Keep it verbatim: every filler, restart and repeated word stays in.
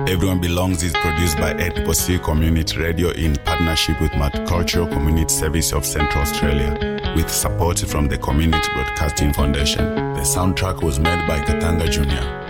Everyone Belongs is produced by A C C Community Radio in partnership with Multicultural Community Service of Central Australia, with support from the Community Broadcasting Foundation. The soundtrack was made by Katanga Junior